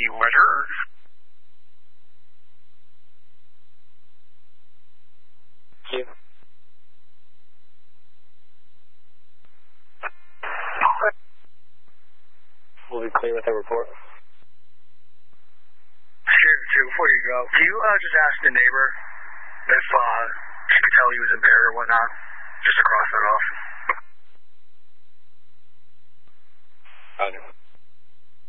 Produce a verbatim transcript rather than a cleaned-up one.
weather. Thank you. We'll be clear with that report. Shit, too, before you go, can you uh, just ask the neighbor if uh, she could tell he was impaired or whatnot? Just to cross that off. Roger.